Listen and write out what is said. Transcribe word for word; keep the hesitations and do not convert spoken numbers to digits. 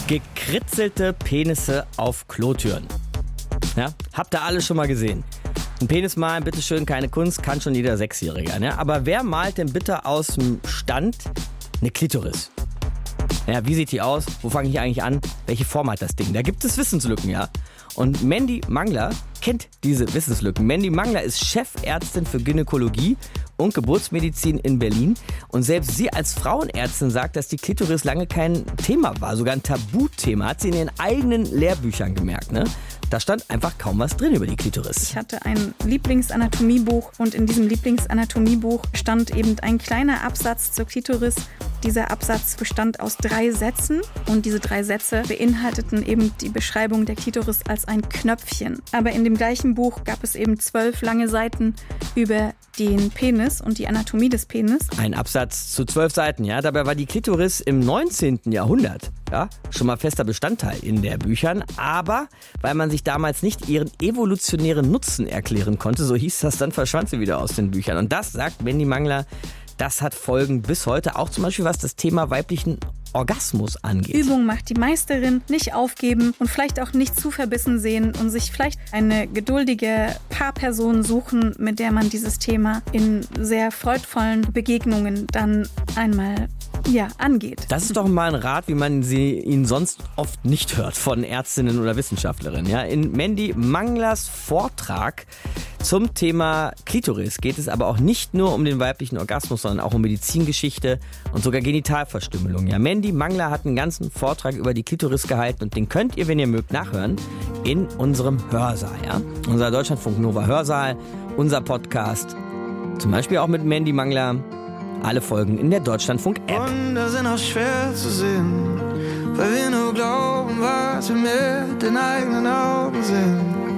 Gekritzelte Penisse auf Klotüren. Ja, habt ihr alle schon mal gesehen? Ein Penis malen, bitteschön, keine Kunst, kann schon jeder Sechsjähriger. Ne? Aber wer malt denn bitte aus dem Stand eine Klitoris? Ja, wie sieht die aus? Wo fange ich eigentlich an? Welche Form hat das Ding? Da gibt es Wissenslücken, ja. Und Mandy Mangler kennt diese Wissenslücken. Mandy Mangler ist Chefärztin für Gynäkologie und Geburtsmedizin in Berlin. Und selbst sie als Frauenärztin sagt, dass die Klitoris lange kein Thema war, sogar ein Tabuthema. Hat sie in ihren eigenen Lehrbüchern gemerkt, ne? Da stand einfach kaum was drin über die Klitoris. Ich hatte ein Lieblingsanatomiebuch und in diesem Lieblingsanatomiebuch stand eben ein kleiner Absatz zur Klitoris. Dieser Absatz bestand aus drei Sätzen und diese drei Sätze beinhalteten eben die Beschreibung der Klitoris als ein Knöpfchen. Aber in dem gleichen Buch gab es eben zwölf lange Seiten über den Penis und die Anatomie des Penis. Ein Absatz zu zwölf Seiten, ja. Dabei war die Klitoris im neunzehnten Jahrhundert ja, schon mal fester Bestandteil in der Büchern. Aber weil man sich damals nicht ihren evolutionären Nutzen erklären konnte, so hieß das, dann verschwand sie wieder aus den Büchern. Und das, sagt Mandy Mangler, das hat Folgen bis heute, auch zum Beispiel was das Thema weiblichen Orgasmus angeht. Übung macht die Meisterin, nicht aufgeben und vielleicht auch nicht zu verbissen sehen und sich vielleicht eine geduldige Paarperson suchen, mit der man dieses Thema in sehr freudvollen Begegnungen dann einmal ja, angeht. Das ist doch mal ein Rat, wie man sie, ihn sonst oft nicht hört von Ärztinnen oder Wissenschaftlerinnen. Ja, in Mandy Manglers Vortrag zum Thema Klitoris geht es aber auch nicht nur um den weiblichen Orgasmus, sondern auch um Medizingeschichte und sogar Genitalverstümmelung. Ja, Mandy Mangler hat einen ganzen Vortrag über die Klitoris gehalten und den könnt ihr, wenn ihr mögt, nachhören in unserem Hörsaal. Ja? Unser Deutschlandfunk Nova Hörsaal, unser Podcast, zum Beispiel auch mit Mandy Mangler. Alle Folgen in der Deutschlandfunk-App. Wunder sind auch schwer zu sehen, weil wir nur glauben, was wir mit den eigenen Augen sehen.